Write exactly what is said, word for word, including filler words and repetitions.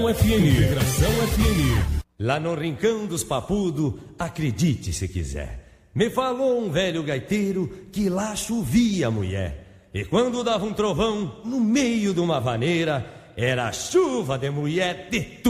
F M, Integração F M. Lá no rincão dos papudo, acredite se quiser, me falou um velho gaiteiro que lá chovia mulher. E quando dava um trovão no meio de uma vaneira, era chuva de mulher de tudo.